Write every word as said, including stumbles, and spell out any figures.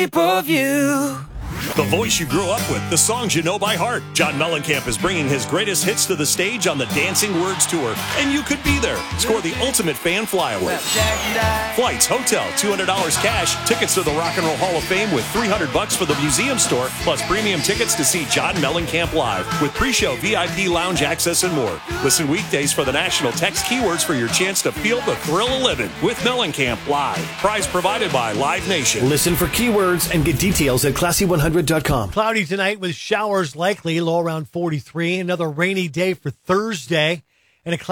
shape of you. The voice you grew up with, the songs you know by heart. John Mellencamp is bringing his greatest hits to the stage on the Dancing Words Tour, and you could be there. Score the ultimate fan flyaway. Flights, hotel, two hundred dollars cash, tickets to the Rock and Roll Hall of Fame with three hundred bucks for the museum store, plus premium tickets to see John Mellencamp live with pre-show V I P lounge access and more. Listen weekdays for the national text keywords for your chance to feel the thrill of living with Mellencamp live. Prize provided by Live Nation. Listen for keywords and get details at classy one hundred dot com. Cloudy tonight with showers likely, low around forty-three. Another rainy day for Thursday. And a